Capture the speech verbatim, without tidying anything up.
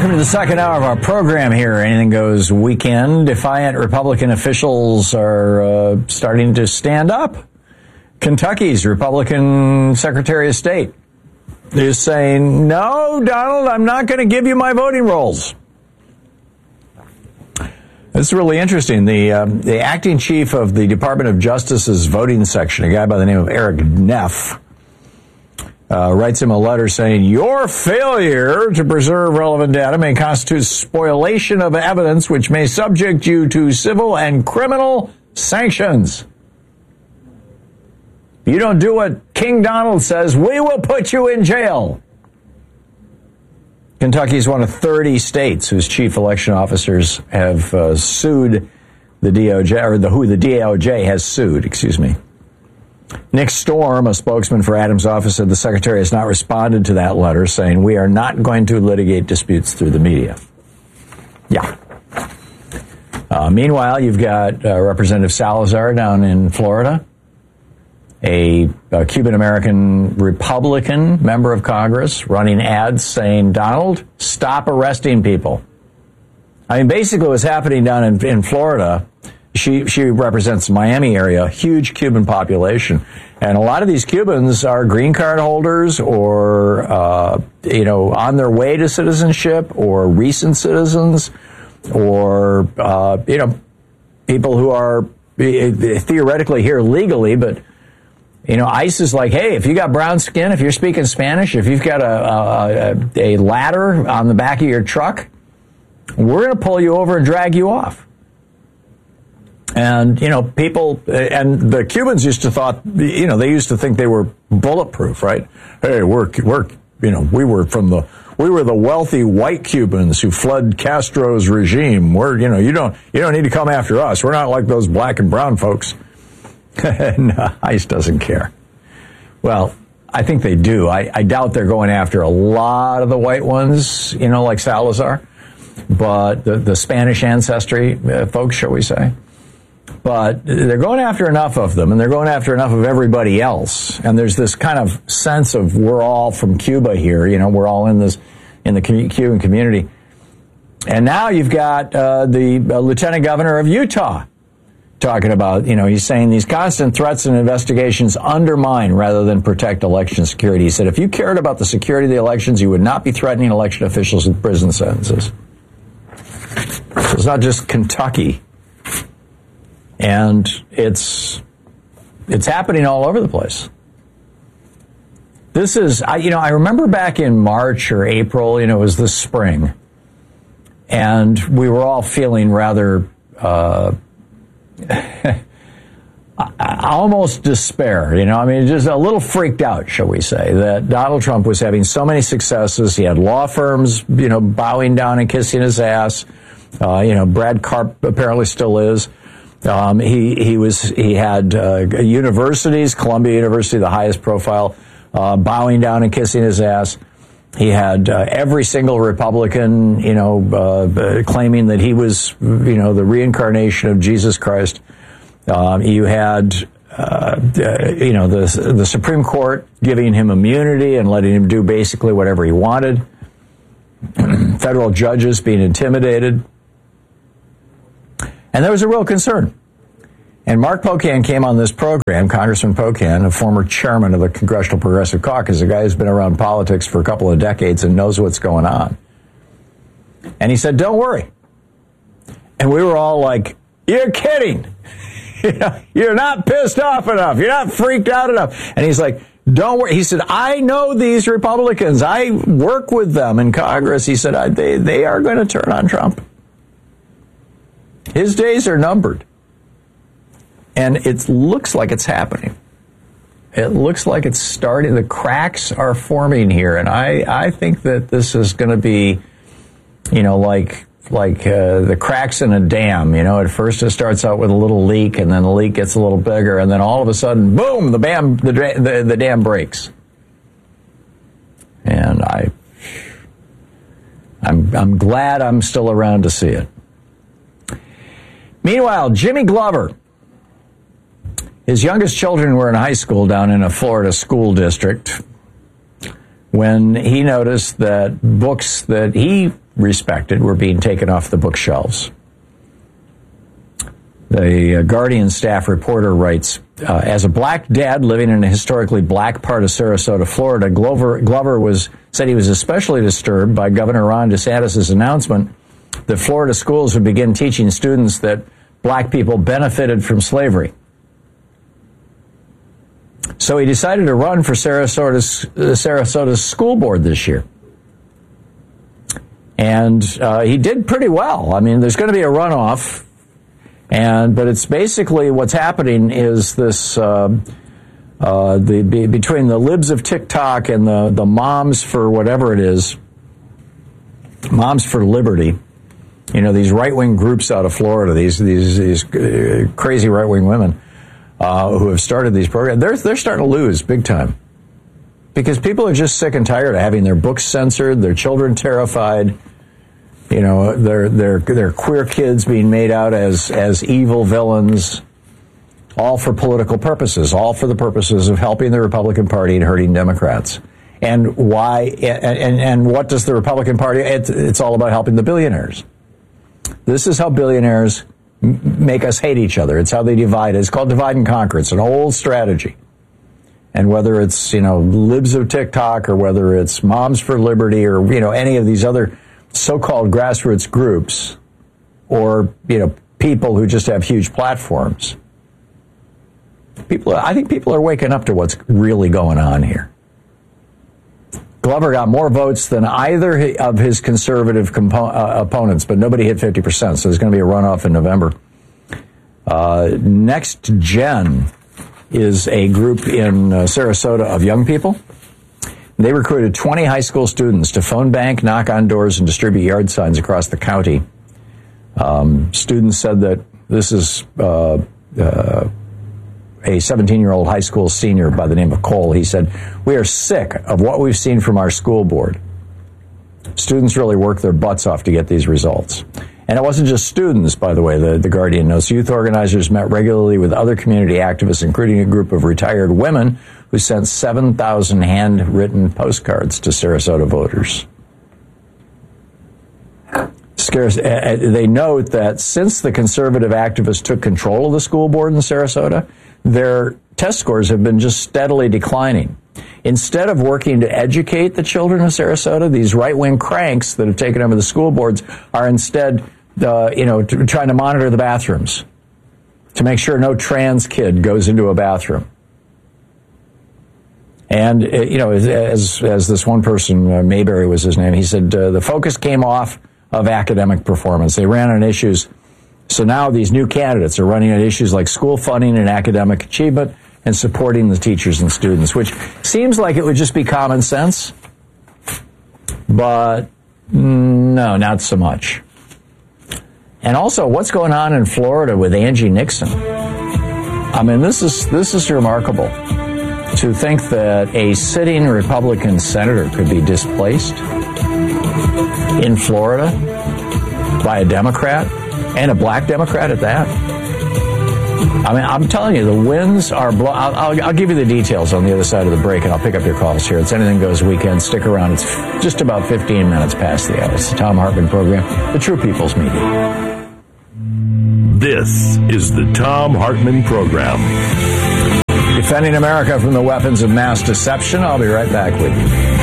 welcome to the second hour of our program here. Anything Goes weekend. Defiant Republican officials are uh, starting to stand up. Kentucky's Republican Secretary of State is saying, no, Donald, I'm not going to give you my voting rolls. This is really interesting. The uh, the acting chief of the Department of Justice's voting section, a guy by the name of Eric Neff, uh, writes him a letter saying, your failure to preserve relevant data may constitute spoliation of evidence which may subject you to civil and criminal sanctions. If you don't do what King Donald says, we will put you in jail. Kentucky is one of thirty states whose chief election officers have uh, sued the D O J, or the, who the D O J has sued, excuse me. Nick Storm, a spokesman for Adams' office, said the secretary has not responded to that letter, saying we are not going to litigate disputes through the media. Yeah. Uh, meanwhile, you've got uh, Representative Salazar down in Florida, a, a Cuban-American Republican member of Congress, running ads saying, Donald, stop arresting people. I mean, basically what's happening down in, in Florida, she, she represents the Miami area, huge Cuban population. And a lot of these Cubans are green card holders or, uh, you know, on their way to citizenship or recent citizens or, uh, you know, people who are theoretically here legally, but you know, ICE is like, hey, if you got brown skin, if you're speaking Spanish, if you've got a, a, a ladder on the back of your truck, we're going to pull you over and drag you off. And, you know, people, and the Cubans used to thought, you know, they used to think they were bulletproof, right? Hey, we're, we're, you know, we were from the, we were the wealthy white Cubans who fled Castro's regime. We're, you know, you don't, you don't need to come after us. We're not like those black and brown folks. No, ICE doesn't care. Well, I think they do. I, I doubt they're going after a lot of the white ones, you know, like Salazar, but the, the Spanish ancestry uh, folks, shall we say. But they're going after enough of them, and they're going after enough of everybody else. And there's this kind of sense of we're all from Cuba here, you know, we're all in this, in the Cuban community. And now you've got uh, the uh, lieutenant governor of Utah talking about, you know, he's saying these constant threats and investigations undermine rather than protect election security. He said, if you cared about the security of the elections, you would not be threatening election officials with prison sentences. So it's not just Kentucky. And it's, it's happening all over the place. This is, I, you know, I remember back in March or April, you know, it was this spring, and we were all feeling rather, uh, almost despair, you know, I mean, just a little freaked out, shall we say, that Donald Trump was having so many successes. He had law firms, you know, bowing down and kissing his ass. Uh, you know, Brad Karp apparently still is. Um, he, he was, he had, uh, universities, Columbia University, the highest profile, uh, bowing down and kissing his ass. He had uh, every single Republican, you know, uh, claiming that he was, you know, the reincarnation of Jesus Christ. Um, you had, uh, you know, the the Supreme Court giving him immunity and letting him do basically whatever he wanted. Federal judges being intimidated. And there was a real concern. And Mark Pocan came on this program, Congressman Pocan, a former chairman of the Congressional Progressive Caucus, a guy who's been around politics for a couple of decades and knows what's going on. And he said, don't worry. And we were all like, you're kidding. You're not pissed off enough. You're not freaked out enough. And he's like, don't worry. He said, I know these Republicans. I work with them in Congress. He said, I, they, they are going to turn on Trump. His days are numbered. And it looks like it's happening. It looks like it's starting. The cracks are forming here. And I, I think that this is going to be, you know, like like uh, the cracks in a dam. You know, at first it starts out with a little leak, and then the leak gets a little bigger, and then all of a sudden, boom, the dam, the, the, the dam breaks. And I, I'm, I'm glad I'm still around to see it. Meanwhile, Jimmy Glover, his youngest children were in high school down in a Florida school district when he noticed that books that he respected were being taken off the bookshelves. The uh, Guardian staff reporter writes, uh, as a black dad living in a historically black part of Sarasota, Florida, Glover, Glover was said he was especially disturbed by Governor Ron DeSantis' announcement that Florida schools would begin teaching students that black people benefited from slavery. So he decided to run for Sarasota's, uh, Sarasota's school board this year. And uh, he did pretty well. I mean, there's going to be a runoff. And but it's basically what's happening is this uh, uh, the be, between the libs of TikTok and the the moms for whatever it is, Moms for Liberty, you know, these right wing groups out of Florida, these these these uh, crazy right wing women uh, who have started these programs, they're they're starting to lose big time because people are just sick and tired of having their books censored, their children terrified. You know, they're, they're, they're queer kids being made out as, as evil villains, all for political purposes, all for the purposes of helping the Republican Party and hurting Democrats. And why, and, and, and what does the Republican Party, it's, it's all about helping the billionaires. This is how billionaires m- make us hate each other. It's how they divide. It's called divide and conquer. It's an old strategy. And whether it's, you know, libs of TikTok or whether it's Moms for Liberty or, you know, any of these other so-called grassroots groups or, you know, people who just have huge platforms. People, I think people are waking up to what's really going on here. Glover got more votes than either of his conservative compo- uh, opponents, but nobody hit fifty percent, so there's going to be a runoff in November. Uh, Next Gen is a group in uh, Sarasota of young people. They recruited twenty high school students to phone bank, knock on doors, and distribute yard signs across the county. Um, students said that this is uh, uh, a seventeen-year-old high school senior by the name of Cole. He said, "We are sick of what we've seen from our school board. Students really work their butts off to get these results." And it wasn't just students, by the way, the, the Guardian notes. Youth organizers met regularly with other community activists, including a group of retired women who sent seven thousand handwritten postcards to Sarasota voters. Scares, uh, they note that since the conservative activists took control of the school board in Sarasota, their test scores have been just steadily declining. Instead of working to educate the children of Sarasota, these right-wing cranks that have taken over the school boards are instead, uh, you know, t- trying to monitor the bathrooms to make sure no trans kid goes into a bathroom. And, uh, you know, as as this one person, uh, Mayberry was his name, he said uh, the focus came off of academic performance. They ran on issues. So now these new candidates are running on issues like school funding and academic achievement and supporting the teachers and students, which seems like it would just be common sense. But no, not so much. And also, what's going on in Florida with Angie Nixon? I mean, this is this is remarkable to think that a sitting Republican senator could be displaced in Florida by a Democrat, and a black Democrat at that. I mean, I'm telling you, the winds are blow. I'll, I'll, I'll give you the details on the other side of the break, and I'll pick up your calls here. It's Anything Goes Weekend. Stick around. It's just about fifteen minutes past the hour. It's the Thom Hartmann Program, the True People's Media. This is the Thom Hartmann Program. Defending America from the weapons of mass deception. I'll be right back with you.